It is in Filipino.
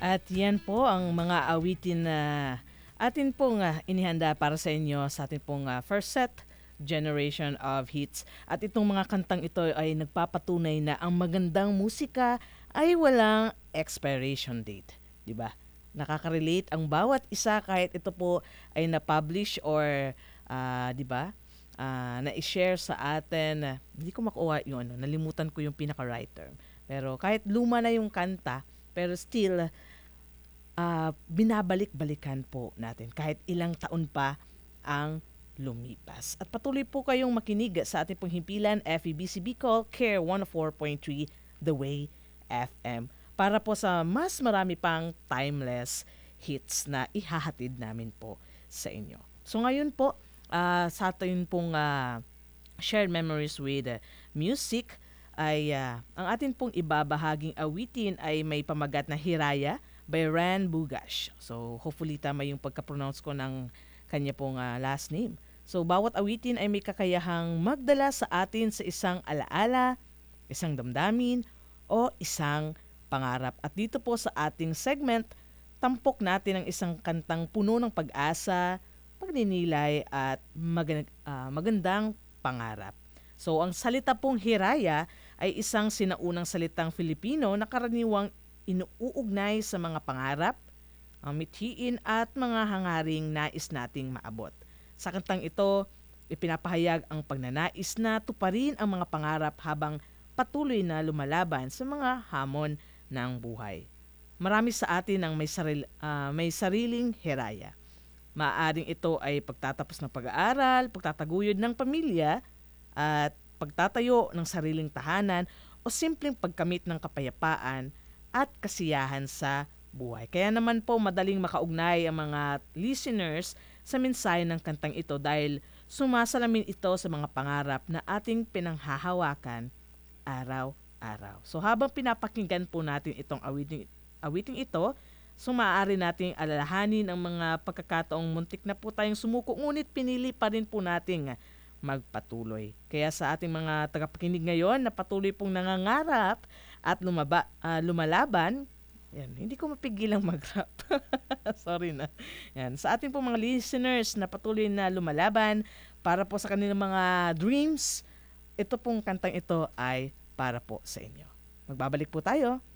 At yan po ang mga awitin na atin pong inihanda para sa inyo sa ating pong first set generation of hits. At itong mga kantang ito ay nagpapatunay na ang magandang musika ay walang expiration date. 'Di ba? Nakaka-relate ang bawat isa kahit ito po ay na-publish or 'di ba? Na-share sa atin. Hindi ko makuha yung ano, nalimutan ko yung pinaka-writer. Pero kahit luma na yung kanta, pero still binabalik-balikan po natin kahit ilang taon pa ang lumipas. At patuloy po kayong makinig sa ating pong himpilan, FEBC Bicol, Care 104.3, The Way FM, para po sa mas marami pang timeless hits na ihahatid namin po sa inyo. So ngayon po, sa ating pong shared memories with music, ay ang atin pong ibabahaging awitin ay may pamagat na Hiraya by Ran Bugash. So hopefully tama yung pagka-pronounce ko ng kanya pong last name. So bawat awitin ay may kakayahang magdala sa atin sa isang alaala, isang damdamin, o isang pangarap. At dito po sa ating segment, tampok natin ang isang kantang puno ng pag-asa, pagninilay at magandang pangarap. So ang salita pong Hiraya ay isang sinaunang salitang Filipino na karaniwang inuugnay sa mga pangarap, ang mithiin at mga hangaring nais nating maabot. Sa kantang ito, ipinapahayag ang pagnanais na tuparin ang mga pangarap habang patuloy na lumalaban sa mga hamon ng buhay. Marami sa atin ang may sariling hiraya. Maaring ito ay pagtatapos ng pag-aaral, pagtataguyod ng pamilya, at pagtatayo ng sariling tahanan o simpleng pagkamit ng kapayapaan at kasiyahan sa buhay. Kaya naman po madaling makaugnay ang mga listeners sa mensahe ng kantang ito dahil sumasalamin ito sa mga pangarap na ating pinanghahawakan araw-araw. So habang pinapakinggan po natin itong awiting ito, maaari nating alalahanin ang mga pagkakataong muntik na po tayong sumuko ngunit pinili pa rin po nating magpatuloy. Kaya sa ating mga tagapakinig ngayon na patuloy pong nangangarap at lumalaban, yan, hindi ko mapigilang mag-rap. Sorry na. Yan, sa ating pong mga listeners na patuloy na lumalaban para po sa kanilang mga dreams, ito pong kantang ito ay para po sa inyo. Magbabalik po tayo.